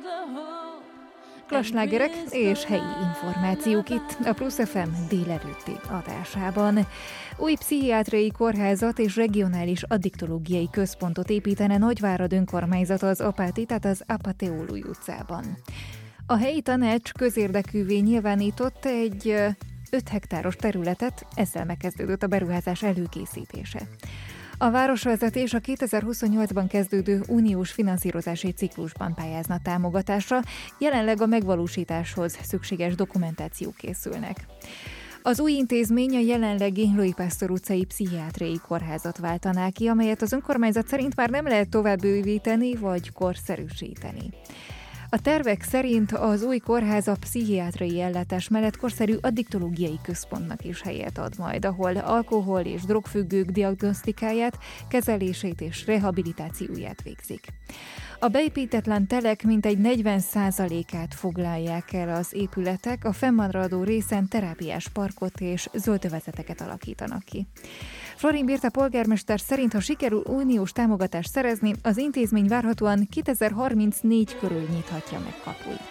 Klaslágerek és helyi információk itt a Plusz FM délelőtti adásában. Új pszichiátriai kórházat és regionális addiktológiai központot építene Nagyvárad önkormányzata az Apáti, tehát az Apateóluj utcában. A helyi tanács közérdekűvé nyilvánított egy 5 hektáros területet, ezzel megkezdődött a beruházás előkészítése. A városvezetés a 2028-ban kezdődő uniós finanszírozási ciklusban pályázna támogatásra, jelenleg a megvalósításhoz szükséges dokumentációk készülnek. Az új intézmény a jelenlegi Louis Pasteur utcai pszichiátriai kórházat váltaná ki, amelyet az önkormányzat szerint már nem lehet tovább bővíteni vagy korszerűsíteni. A tervek szerint az új kórház a pszichiátriai ellátás mellett korszerű addiktológiai központnak is helyet ad majd, ahol alkohol- és drogfüggők diagnosztikáját, kezelését és rehabilitációját végzik. A beépítetlen telek mintegy 40%-át foglalják el az épületek, a fennmaradó részen terápiás parkot és zöldövezeteket alakítanak ki. Florin Birta polgármester szerint, ha sikerül uniós támogatást szerezni, az intézmény várhatóan 2034 körül nyithatja meg kapuit.